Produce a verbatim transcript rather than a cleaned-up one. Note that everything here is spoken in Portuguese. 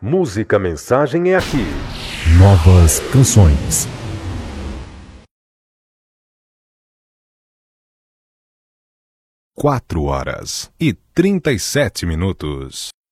Música Mensagem é aqui. Novas canções. Quatro horas e trinta e sete minutos.